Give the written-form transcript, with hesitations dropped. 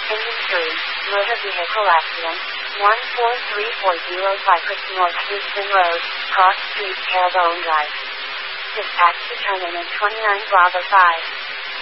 Inventory, motor vehicle accident, 14340 Cypress North Houston Road, Cross Street, Terrebonne Drive. Dispatch determinant 29 Bravo 5.